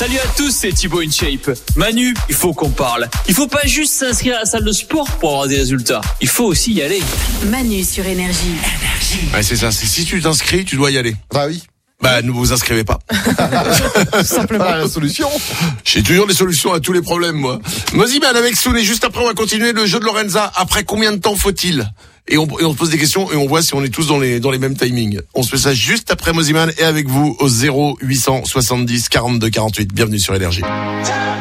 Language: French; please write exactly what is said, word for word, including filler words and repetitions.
Salut à tous, c'est Thibaut InShape. Manu, il faut qu'on parle. Il faut pas juste s'inscrire à la salle de sport pour avoir des résultats. Il faut aussi y aller. Manu sur Énergie. Ouais, c'est ça. C'est si tu t'inscris, tu dois y aller. Bah oui. Bah, ne vous inscrivez pas. Simplement la solution. J'ai toujours des solutions à tous les problèmes, moi. Moziman avec Soun, et juste après, on va continuer le jeu de Lorenza. Après combien de temps faut-il? Et on, et on se pose des questions et on voit si on est tous dans les, dans les mêmes timings. On se fait ça juste après Moziman et avec vous au zéro huit cent soixante-dix quarante-deux quarante-huit. Bienvenue sur Énergie.